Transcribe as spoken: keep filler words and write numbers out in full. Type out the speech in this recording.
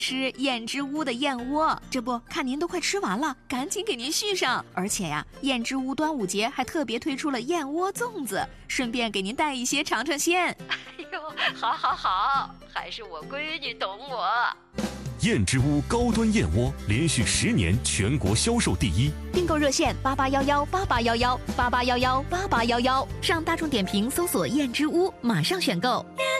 吃燕之屋的燕窝，这不看您都快吃完了，赶紧给您续上。而且呀，燕之屋端午节还特别推出了燕窝粽子，顺便给您带一些尝尝鲜。 哎呦，好好好，还是我闺女懂我。 燕之屋高端燕窝连续十年全国销售第一， 订购热线八八幺幺八八幺幺八八幺幺八八幺幺，上大众点评搜索燕之屋，马上选购。